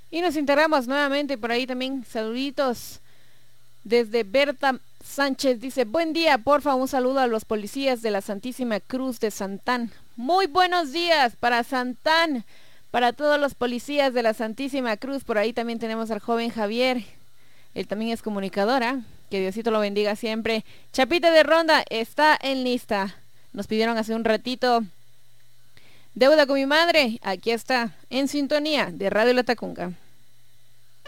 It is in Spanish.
Y nos integramos nuevamente por ahí también. Saluditos desde Berta Sánchez. Dice, buen día, porfa, un saludo a los policías de la Santísima Cruz de Santán. Muy buenos días para Santán, para todos los policías de la Santísima Cruz. Por ahí también tenemos al joven Javier. Él también es comunicadora. Que Diosito lo bendiga siempre. Chapita de Ronda está en lista. Nos pidieron hace un ratito Deuda con mi madre. Aquí está, en sintonía de Radio La Tacunga.